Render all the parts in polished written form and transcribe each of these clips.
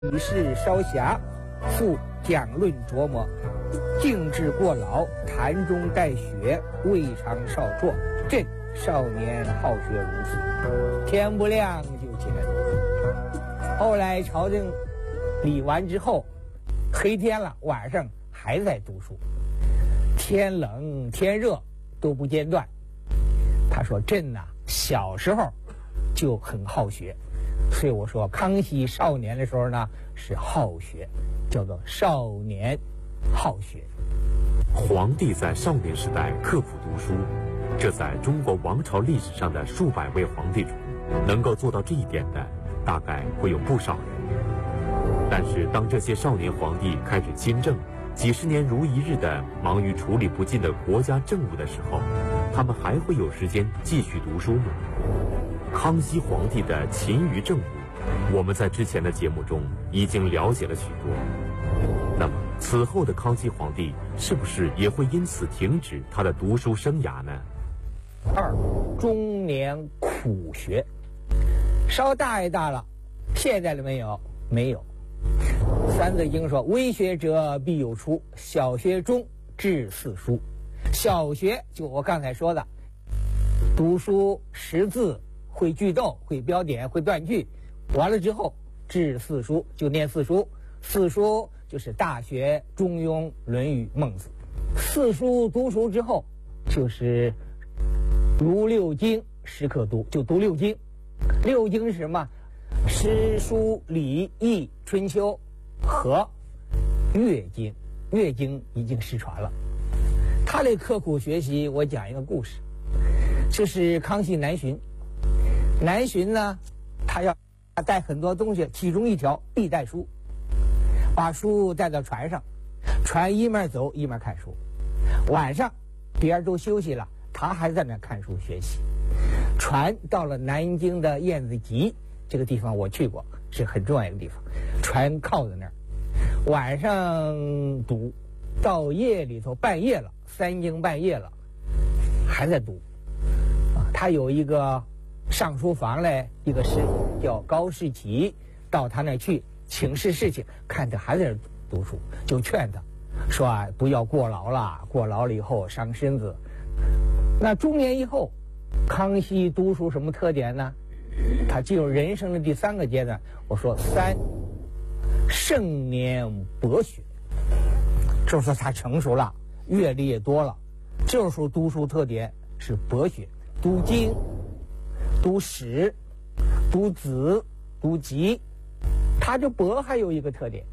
与世稍狭，复讲论琢磨，静志过劳，谈中带学，未尝少辍。朕少年好学如此，天不亮就起来读书。后来朝政理完之后，黑天了，晚上还在读书，天冷天热都不间断。他说朕呐，小时候就很好学，所以我说康熙少年的时候呢是好学，叫做少年好学。 皇帝在少年时代刻苦读书，这在中国王朝历史上的数百位皇帝中，能够做到这一点的，大概会有不少人。但是当这些少年皇帝开始亲政，几十年如一日的忙于处理不尽的国家政务的时候，他们还会有时间继续读书吗？康熙皇帝的勤于政务，我们在之前的节目中已经了解了许多。那么此后的康熙皇帝是不是也会因此停止他的读书生涯呢？ 二，中年苦学。稍大一大了，现在了没有？没有。三字经说：“微学者必有出，小学中至四书。”小学就我刚才说的，读书识字，会句读，会标点，会断句，完了之后至四书就念四书。四书就是大学、中庸、论语、孟子。四书读熟之后，就是如六经，时刻读，就读六经。六经是什么？诗、书、礼、易、春秋和乐经。乐经已经失传了。他的刻苦学习，我讲一个故事，就是康熙南巡。南巡呢，他要带很多东西，其中一条必带书，把书带到船上，船一面走一面看书。晚上别人都休息了，他还在那看书学习。船到了南京的燕子集这个地方，我去过，是很重要一个地方。船靠在那儿，晚上读，到夜里头半夜了，三更半夜了，还在读。他有一个上书房嘞，一个师傅叫高士奇，到他那去请示事情，看他还在那读书，就劝他说啊，不要过劳了，过劳了以后伤身子。那中年以后，康熙读书什么特点呢？他进入人生的第三个阶段。我说三，盛年博学，就是说他成熟了，阅历也多了。这时候读书特点是博学，读经、读史、读子、读集。他这博还有一个特点，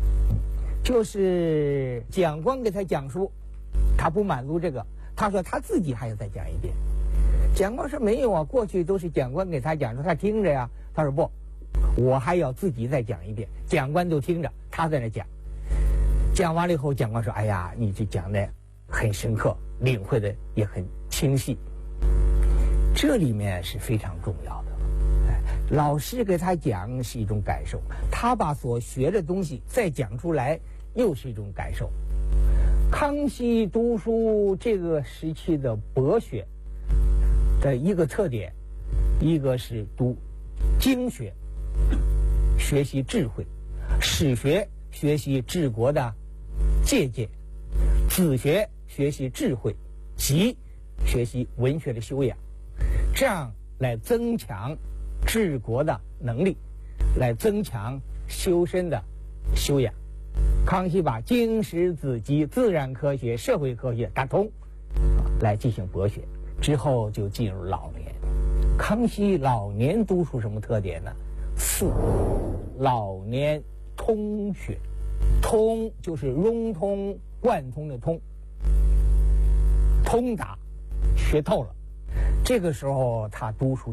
就是讲官给他讲书，他不满足这个，他说他自己还要再讲一遍。讲官说没有啊，过去都是讲官给他讲说他听着呀。他说不，我还要自己再讲一遍，讲官都听着，他在那讲。讲完了以后，讲官说：“哎呀，你这讲的很深刻，领会的也很清晰。”这里面是非常重要的。老师给他讲是一种感受，他把所学的东西再讲出来，又是一种感受。康熙读书这个时期的博学的一个特点，一个是读经学，学习智慧；史学学习治国的借鉴；子学学习智慧；集学习文学的修养，这样来增强治国的能力，来增强修身的修养。康熙把经史子集、自然科学、社会科学打通，来进行博学。之后就进入老年。康熙老年读书什么特点呢？四，老年通学。通就是融通贯通的通，通达，学透了。这个时候他读书